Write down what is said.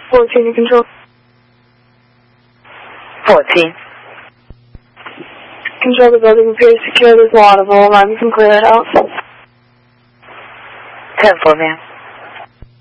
14, you control. 14. Control, the building appears secure. There's laudable alarm. You can clear it out. 10-4, ma'am.